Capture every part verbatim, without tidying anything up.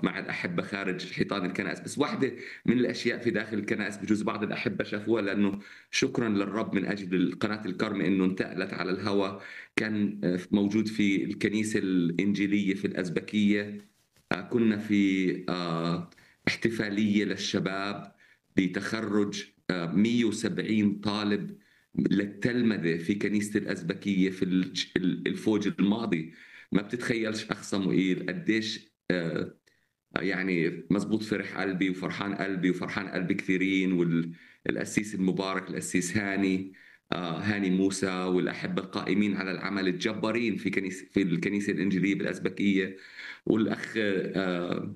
نقف مع الأحبة خارج حيطان الكنائس. بس واحدة من الأشياء في داخل الكنائس بجوز بعض الأحبة شافوها، لأنه شكرا للرب من أجل قناة الكرمة أنه انتقلت على الهواء. كان آه، موجود في الكنيسة الإنجيلية في الأزبكية، آه، كنا في آه، احتفالية للشباب بتخرج آه، مئة وسبعين طالب للتلمذة في كنيسة الأزبكية في الج- الفوج الماضي. ما بتتخيلش أخ صموئيل قديش آه، يعني مزبوط فرح قلبي وفرحان قلبي وفرحان قلب كثيرين. والقسيس المبارك القسيس هاني آه، هاني موسى والأحبة القائمين على العمل الجبارين في كنيسة في الكنيسة الإنجيلية بالأزبكية، والأخ آه،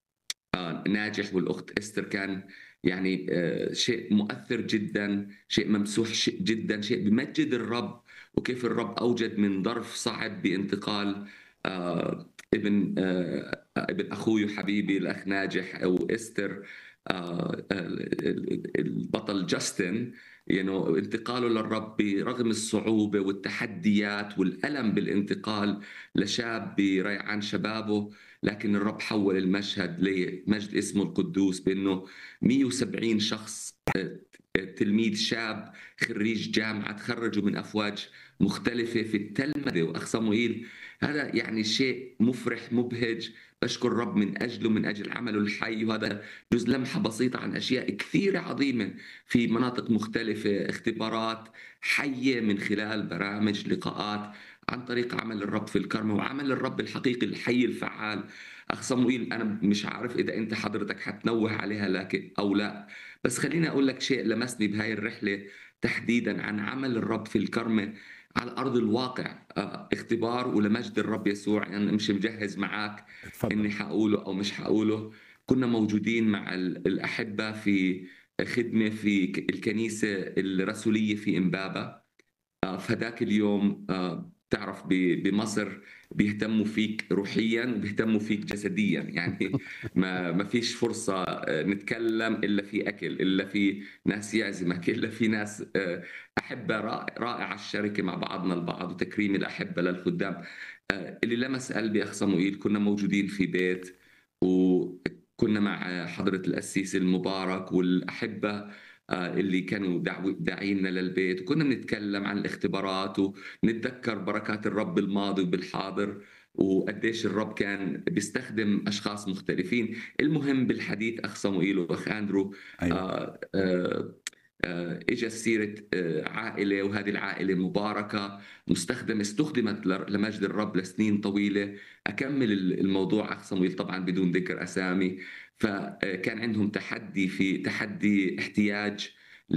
آه، ناجح والأخت إستر. كان يعني آه، شيء مؤثر جدا، شيء ممسوح ش- جدا، شيء بمجد الرب. وكيف الرب أوجد من ظرف صعب بانتقال آه، ابن آه، ابن أخوي وحبيبي الأخ ناجح أو إستر، آه، ال- البطل جاستن، يعني انتقاله للرب برغم الصعوبة والتحديات والألم بالانتقال لشاب بريعان شبابه. لكن الرب حول المشهد لمجد اسمه القدوس، بأنه مئة وسبعين شخص آه، تلميذ شاب خريج جامعة تخرجوا من أفواج مختلفة في التلمذة. وأخ صموئيل، هذا يعني شيء مفرح مبهج. بشكر الرب من أجله، من أجل عمله الحي. وهذا جزء لمحة بسيطة عن أشياء كثيرة عظيمة في مناطق مختلفة، اختبارات حية من خلال برامج لقاءات عن طريق عمل الرب في الكرمة وعمل الرب الحقيقي الحي الفعال. أخ صموئيل، أنا مش عارف إذا أنت حضرتك حتنوه عليها لكن أو لا، بس خليني أقول لك شيء لمسني بهاي الرحلة تحديدا عن عمل الرب في الكرمة على أرض الواقع. آه، اختبار ولمجد الرب يسوع. أنا يعني مش مجهز معك اتفضل. إني حقوله أو مش حقوله. كنا موجودين مع ال- الأحبة في خدمة في ك- الكنيسة الرسولية في إمبابة. آه، فذاك اليوم آه، تعرف ب- بمصر بيهتموا فيك روحيا وبيهتموا فيك جسديا. يعني ما ما فيش فرصة آه، نتكلم إلا في أكل، إلا في ناس يعزمك، إلا في ناس آه، أحبة رائع- رائعة الشركة مع بعضنا البعض وتكريم الأحبة للخدام. آه، اللي لمس قلبي أخ صموئيل، كنا موجودين في بيت وكنا مع حضرة القسيس المبارك والأحبة آه، اللي كانوا دعو- داعينا للبيت، وكنا بنتكلم عن الاختبارات ونتذكر بركات الرب بالماضي وبالحاضر، وقديش الرب كان بيستخدم أشخاص مختلفين. المهم بالحديث أخ صموئيل وأخ أندرو ايوه. آه، آه، آه، اجى سيرة آه، عائلة، وهذه العائلة مباركة مستخدمة استخدمت ل- لمجد الرب لسنين طويلة. أكمل ال- الموضوع أخ صمويل طبعا بدون ذكر أسامي. فكان عندهم تحدي في تحدي احتياج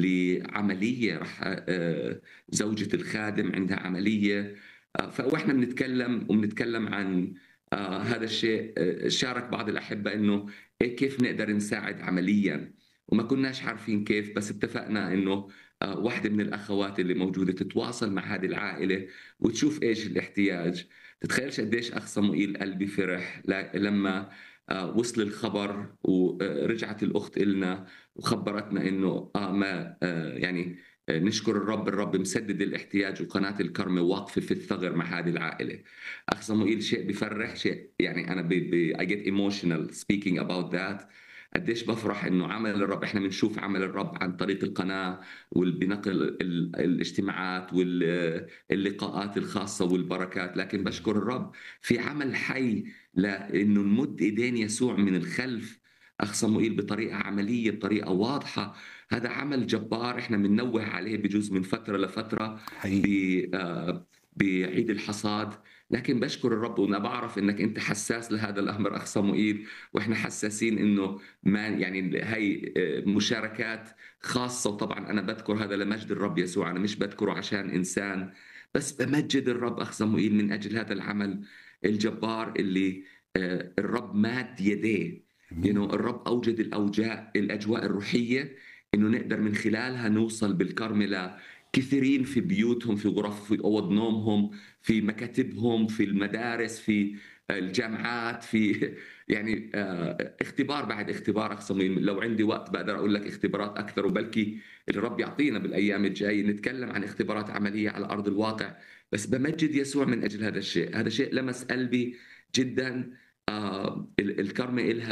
لعملية رح آه، زوجة الخادم عندها عملية. آه، فإحنا بنتكلم وبنتكلم عن آه، هذا الشيء. آه، شارك بعض الأحبة إنه إيه كيف نقدر نساعد عمليا، وما كناش عارفين كيف. بس اتفقنا إنه آه، واحدة من الأخوات اللي موجودة تتواصل مع هذه العائلة وتشوف إيش الاحتياج. تتخيلش قديش أخ صموئيل قلبي فرح ل- لما آه، وصل الخبر ورجعت الأخت إلنا وخبرتنا إنه آه ما آه يعني آه، نشكر الرب، الرب مسدد الاحتياج وقناة الكرمة واقفة في الثغر مع هذه العائلة. أخ صموئيل، شيء بفرح، شيء يعني أنا ب ب I get emotional speaking about that. قديش بفرح إنه عمل الرب، إحنا بنشوف عمل الرب عن طريق القناة وبنقل ال- الاجتماعات واللقاءات الخاصة والبركات. لكن بشكر الرب في عمل حي لانه نمد ايدين يسوع من الخلف اخ صموئيل بطريقه عمليه بطريقه واضحه. هذا عمل جبار احنا بننوه عليه بجوز من فتره لفتره ب حقيقي. آه، بعيد الحصاد. لكن بشكر الرب، وانا بعرف انك انت حساس لهذا الامر اخ صموئيل، واحنا حساسين انه ما يعني هي آه، مشاركات خاصه. وطبعا انا بذكر هذا لمجد الرب يسوع، انا مش بذكره عشان انسان، بس بمجد الرب اخ صموئيل من اجل هذا العمل الجبار اللي آه، الرب ماد يديه. امين. يعني الرب أوجد الأوجاء الأجواء الروحية إنه نقدر من خلالها نوصل بالكرمة لكثيرين في بيوتهم، في غرف، في أوض نومهم، في مكاتبهم، في المدارس، في آه، الجامعات، في يعني آه، اختبار بعد اختبار أخ صميم. لو عندي وقت بقدر أقول لك اختبارات أكثر، وبلكي الرب يعطينا بالأيام الجاية نتكلم عن اختبارات عملية على أرض الواقع. بس بمجد يسوع من أجل هذا الشيء. هذا شيء لمس قلبي جدا. آه ال الكارما إلها